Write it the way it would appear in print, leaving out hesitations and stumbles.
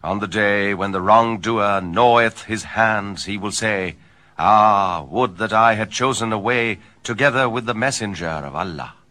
On the day when the wrongdoer gnaweth his hands, he will say, "Ah, would that I had chosen a way together with the messenger of Allah."